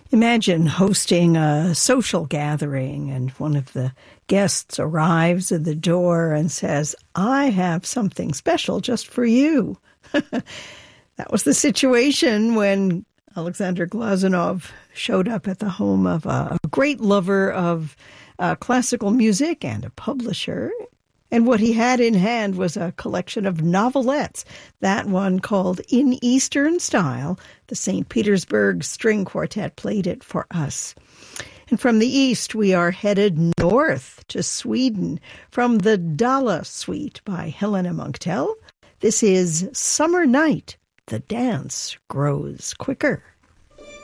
Imagine hosting a social gathering and one of the guests arrives at the door and says, "I have something special just for you." That was the situation when Alexander Glazunov showed up at the home of a great lover of classical music and a publisher. And what he had in hand was a collection of novelettes, that one called In Eastern Style. The St. Petersburg String Quartet played it for us. And from the east, we are headed north to Sweden from the Dala Suite by Helena Munktell. This is Summer Night. The dance grows quicker.